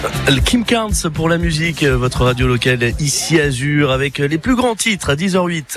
Kim Carnes pour la musique, votre radio locale ici Azur avec les plus grands titres à 10h08.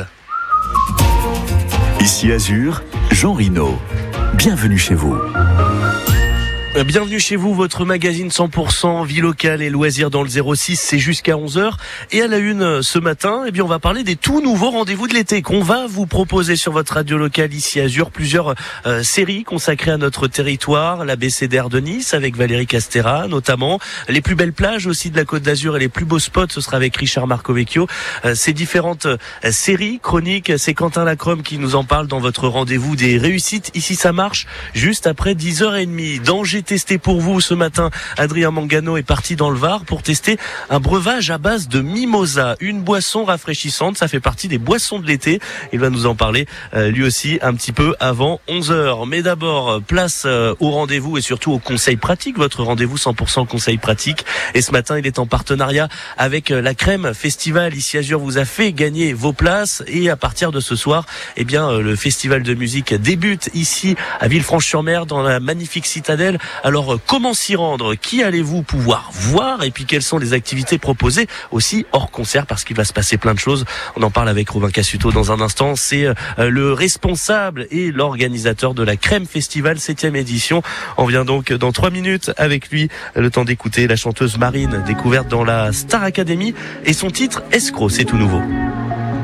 Ici Azur, Jean Rino. Bienvenue chez vous. Bienvenue chez vous, votre magazine 100% vie locale et loisirs dans le 06, c'est jusqu'à 11h. Et à la une ce matin, on va parler des tout nouveaux rendez-vous de l'été qu'on va vous proposer sur votre radio locale ici Azur. Plusieurs séries consacrées à notre territoire, l'ABCDR de Nice avec Valérie Castera notamment, les plus belles plages aussi de la Côte d'Azur et les plus beaux spots, ce sera avec Richard Marcovecchio. Ces différentes séries, chroniques, c'est Quentin Lacrome qui nous en parle dans votre rendez-vous des réussites. Ici ça marche, juste après 10h30. Danger testé pour vous ce matin. Adrien Mangano est parti dans le Var pour tester un breuvage à base de mimosa, une boisson rafraîchissante. Ça fait partie des boissons de l'été. Il va nous en parler lui aussi un petit peu avant 11h. Mais d'abord, place au rendez-vous et surtout au conseil pratique. Votre rendez-vous 100% conseil pratique. Et ce matin, il est en partenariat avec la Crème Festival. Ici Azur vous a fait gagner vos places et à partir de ce soir, le festival de musique débute ici à Villefranche-sur-Mer dans la magnifique citadelle. Alors, comment s'y rendre? Qui allez-vous pouvoir voir? Et puis, quelles sont les activités proposées aussi hors concert? Parce qu'il va se passer plein de choses. On en parle avec Robin Cassuto dans un instant. C'est le responsable et l'organisateur de la Crème Festival 7e édition. On vient donc dans 3 minutes avec lui. Le temps d'écouter la chanteuse Marine, découverte dans la Star Academy. Et son titre, Escroc, c'est tout nouveau.